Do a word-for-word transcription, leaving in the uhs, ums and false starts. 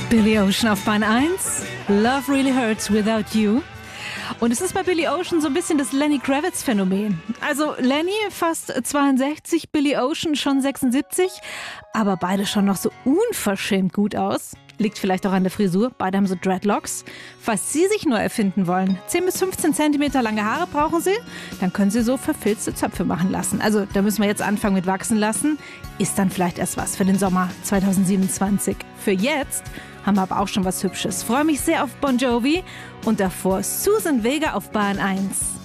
Billy Ocean auf Bahn eins. Love Really Hurts Without You. Und es ist bei Billy Ocean so ein bisschen das Lenny Kravitz-Phänomen. Also Lenny fast zweiundsechzig, Billy Ocean schon sechsundsiebzig. Aber beide schon noch so unverschämt gut aus. Liegt vielleicht auch an der Frisur. Beide haben so Dreadlocks. Falls Sie sich nur erfinden wollen, zehn bis fünfzehn Zentimeter lange Haare brauchen Sie, dann können Sie so verfilzte Zöpfe machen lassen. Also da müssen wir jetzt anfangen mit wachsen lassen. Ist dann vielleicht erst was für den Sommer zweitausendsiebenundzwanzig. Für jetzt haben wir aber auch schon was Hübsches. Freue mich sehr auf Bon Jovi und davor Susan Vega auf Bahn eins.